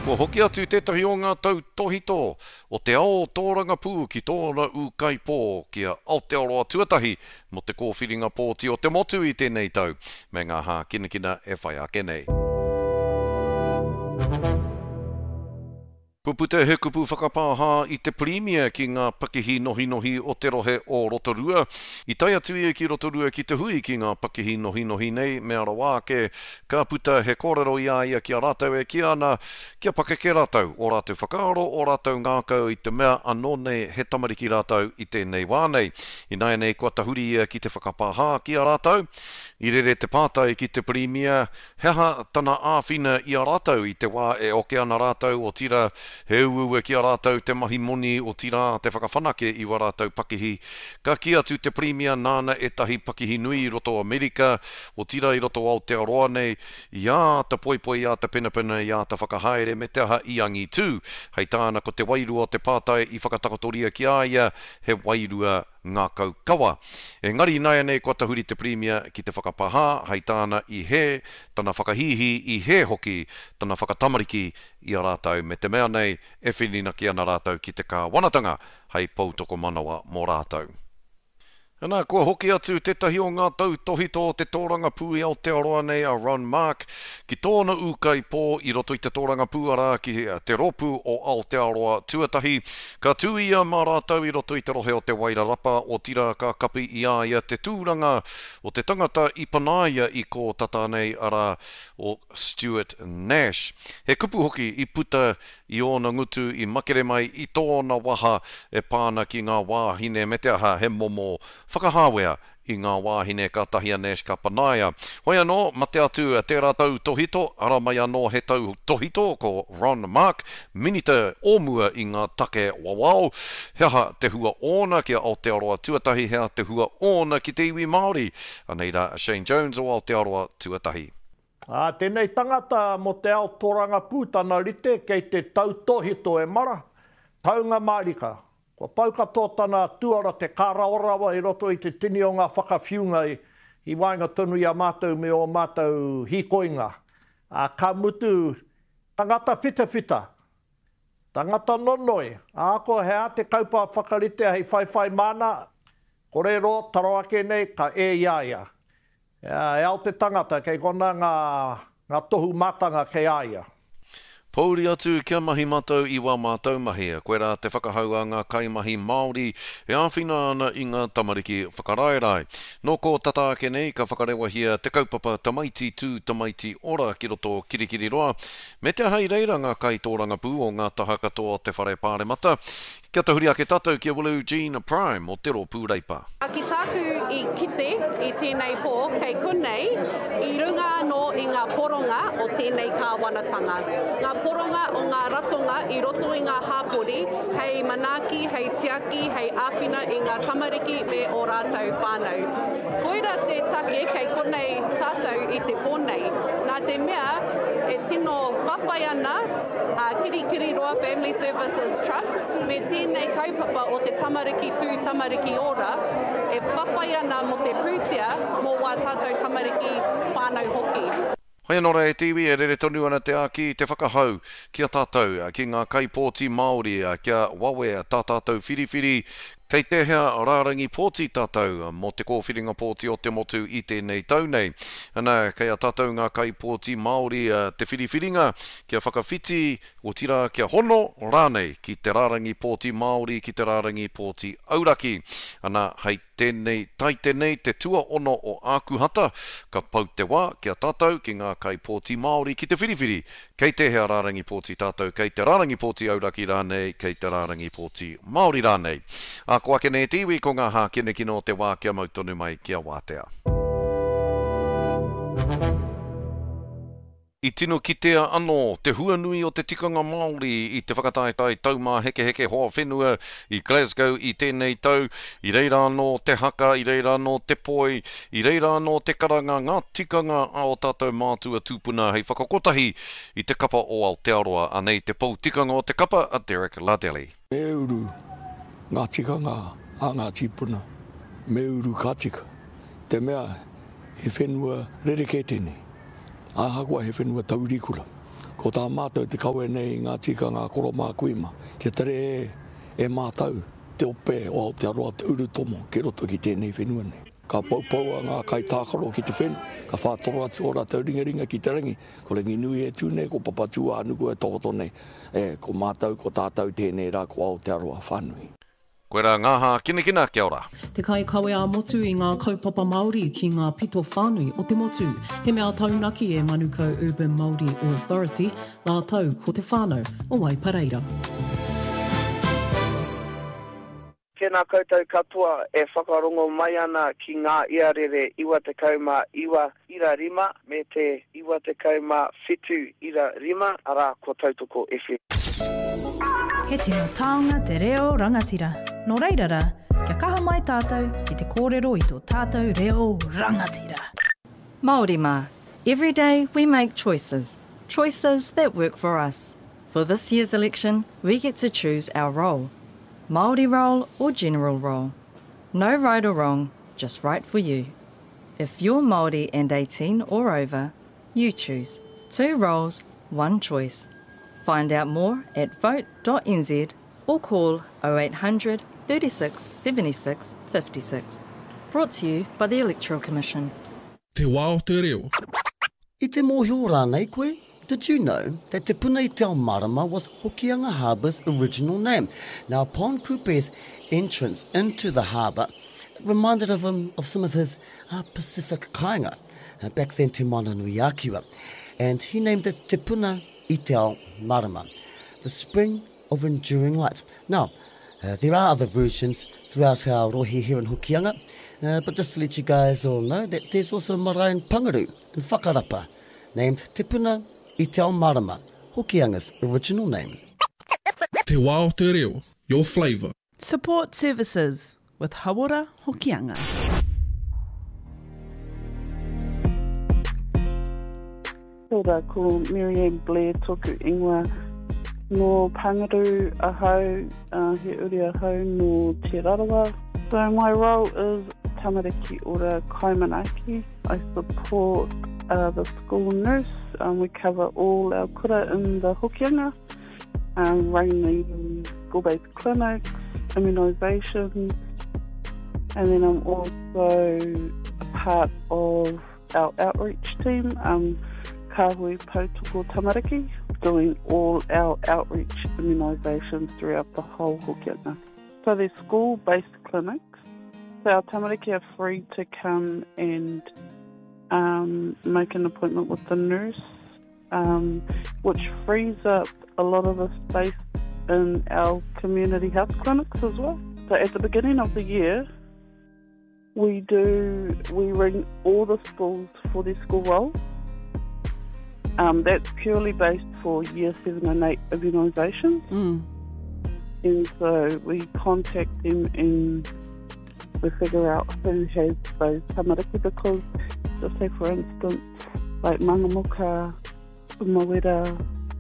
Ko hoki atu tētahi o ngā tau tohito o te ao tōranga pū ki tōna ukai pō kia Aotearoa tuatahi mo te kōwhiringa pōti o te motu i tēnei tau me ngā hā kinakina e whai ake nei. Pupute he kupu whakapāha i te premier ki ngā pakihi nohi o te rohe o Rotorua. I tai atu ia ki Rotorua ki te hui ki ngā pakihi nohi nei, me ara wā ke ka puta he kōrero ia ki a rātau e ki ana kia pakeke rātau o rātau whakaaro o rātau ngākau i te mea anō nei he tamariki rātau i tēnei wānei. I nai nei kua tahuri ia ki te whakapāha ki a rātau. I rere te pātai ki te premier, heha tana āwhina i a rātau i te wā e oke ana rātau o tira he uue ki a rātau te mahi moni o tira te whakawhanake i wa rātau pakihi. Ka ki atu te premier nāna e tahi pakihi nui i roto Amerika, o tira i roto Aotearoa nei, ia ta poipoi, ia ta penapena, ia ta whakahaere me te aha i angi tū. Hei tāna ko te wairua o te pātai i whakatakotoria ki aia, he wairua ngā kaukawa. Engari nai nei kua tahuri te premier ki te whakapāha, hei tāna i he, tana whakahihi i he hoki, tana whakatamariki i a rātau me te mea nei e whinina ki ana rātau ki te kāwanatanga hei pautoko manawa mō rātau. Nā, kua hoki atu tētahi o ngā tau tohito o te tōranga pū i Aotearoa nei a Ron Mark ki tōna ukai pō i roto i te tōranga pūara ki te ropu o Aotearoa tuatahi. Ka tūia mā rātau i roto i te rohe o te Wairarapa o tira ka kapi i aia te tūranga o te tangata i panaia i ko tata nei ara o Stuart Nash. He kupu hoki i puta i ona ngutu i makere mai i tōna waha e pāna ki ngā wāhine me te aha he momo whakahāwea i ngā wāhine ka tahia Nash ka panaia. Hoi anō, mate atu te rātau tohito, ara mai anō he tau tohito ko Ron Mark, minita ōmua i ngā take wawao, heha te hua ona ki a Aotearoa tuatahi, hea te hua ona ki te iwi Māori, aneira Shane Jones o Aotearoa tuatahi. Tēnei tangata mo te ao tōranga pūtana rite kei te tau tohito e mara, taunga Mārika. Ko pauka tōtana tuara te kāraorawa i roto i te tini o ngā whakawhiunga i wainga tonu i a mātou me o mātou hikoinga. Ka mutu tangata whita, tangata nonoi, ko hea te kaupā whakarite hei whaiwhai mana, korero taroake nei ka e iaia. E ao te tangata kei kona ngā tohu mātanga kei aia. Pauri atu kia mahi mātou i wā mātou mahia, koe rā te whakahaua ngā kaimahi Māori e āwhina ana i ngā tamariki whakaraerai. Nō ko tata ake nei ka whakarewahia te kaupapa tamaiti tū tamaiti ora ki roto kirikiri roa, me te hei reira ngā kai tōranga pū o ngā taha katoa te whare pāremata. Kia tahuri ake tātou kia Willow Jean Prime o Te Ro Pūreipa. Ki tāku i kite i tēnei pō kei konei i runga anō i ngā poronga o tēnei kāwanatanga. Ngā poronga o ngā ratonga i roto i ngā hāpori, hei manaki, hei tiaki, hei āwhina i ngā tamariki me o rātau whānau. Koira te take kei konei tātou i te pōnei. Nā te mea e tino whawhai ana Kirikiri Roa Family Services Trust me tēnei kaupapa o te tamariki tū tamariki ora e whawhai ana mo te pūtia mō wā tātou tamariki whānau hoki. Hoi anō rei tiwi e rere tonu ana te aki te whakahau kia tātou ki ngā kaipōti Māori kia wawe tā tātou whiriwhiri kei te hea rārangi pōti tātou mo te kōwhiringa pōti o te motu i tēnei tau nei. Ana, kei a tātou ngā kai pōti Māori te whiriwhiringa kia whakawhiti o tira kia hono rānei ki te rārangi pōti Māori ki te rārangi pōti Auraki. Ana, hei tēnei, tai tēnei te tua ono o ākuhata ka pau te wā kia tātou ki ngā kai pōti Māori ki te whiriwhiri. Kei te hea rārangi pōti tātou, kei te rārangi pōti Auraki rānei, kei te rārangi pōti Māori rānei. Ko ake nei tiwi ko ngā hā kinekino te wā kia mautonu mai kia wātea. I tino kitea anō te huanui o te tikanga Māori i te whakataetai taumā heke hoa whenua i Glasgow i tēnei tau, i reira anō te haka, i reira anō te poi, i reira anō te karanga ngā tikanga a o tātou mātua tūpuna hei whakakotahi i te kapa o Aotearoa, anei te pou tikanga o te kapa a Derek Ladeli. Me uru ngā tikanga a ngā tīpuna, me uru ka tika, te mea he whenua rere kei tēnei. Ahakua he whenua taurikura. Ko tā mātou te kaue nei ngā tikanga koro mā kuima. Kia tere e mātou te ope o Aotearoa te urutomo ke roto ki tēnei whenua nei. Ka paupaua ngā kai tākaro ki te whenu, ka whātoro atu ora tau ringa ki te rangi. Ko le nginui e tūne, ko papatu ānuku e tokoto nei. Ko mātou, ko tātou tēnei rā ko Aotearoa whānui. Koe rā ngāha kina kia ora. Te kai kawe a motu i ngā kaupapa Māori ki ngā pito whānui o te motu. He mea taunaki e Manukau Urban Māori Authority, nā tau ko te whānau o Waipareira. Tēnā koutou katoa e whakarongo mai ana ki ngā iarere iwa te kauma iwa ira rima me te iwa te kauma whitu ira rima ara ko tautoko efe. He tino taonga te reo rangatira. Nō reirara, kia kaha mai tātou ki te kōrero i tō tātou reo rangatira. Māori mā, every day we make choices. Choices that work for us. For this year's election, we get to choose our role. Māori role or general role. No right or wrong, just right for you. If you're Māori and 18 or over, you choose. 2 roles, 1 choice. Find out more at vote.nz or call 0800 36 76 56. Brought to you by the Electoral Commission. Te wā o te reo. I te mōhio rānei koe, did you know that Te Puna i Te Ao Marama was Hokianga Harbour's original name? Now, upon Kupe's entrance into the harbour, it reminded him of some of his Pacific kāinga, back then Te Mananui Akiwa, and he named it Te Puna i Te Ao Marama, the spring of enduring light. Now, there are other versions throughout our rohi here in Hokianga, but just to let you guys all know that there's also a marae in Pangaru, in Whakarapa, named Te Puna i Te Ao Marama, Hokianga's original name. Te wā o te reo, your flavour. Support services with Hawara Hokianga. Ora ko Mary-Ann Blair toku ingoa no Pangaru ahau, he uri ahau no Te Rarawa. So my role is tamariki ora kaimanaki. I support the school nurse. We cover all our kura in the Hokianga, running school-based clinics, immunisations, and then I'm also a part of our outreach team, Kahui Pautoko Tamariki, doing all our outreach immunisations throughout the whole Hokianga. So they're school-based clinics. So our tamariki are free to come and make an appointment with the nurse, which frees up a lot of the space in our community health clinics as well. So at the beginning of the year, we ring all the schools for their school roll. That's purely based for Year 7 and 8 immunisations. And so we contact them and we figure out who has those tamariki, because, just say for instance, like Mangamuka, Umawera,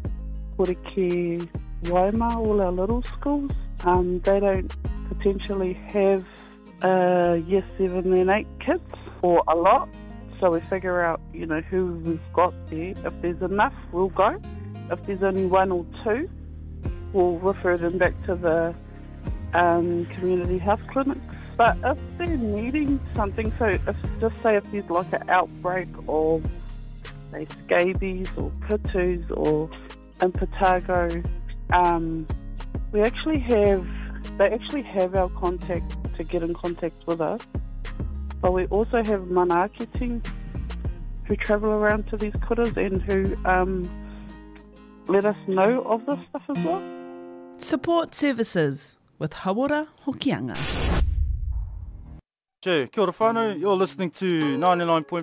Horeke, Waima, all our little schools, they don't potentially have Year 7 and 8 kids, or a lot. So we figure out, who we've got there. If there's enough, we'll go. If there's only 1 or 2, we'll refer them back to the community health clinics. But if they're needing something, so just say if there's like an outbreak of, say, scabies or pitus or impetigo, they actually have our contact to get in contact with us. But we also have manaaki team who travel around to these kuras and who let us know of this stuff as well. Support services with Hawara Hokianga. Kia ora whānau, you're listening to 99.5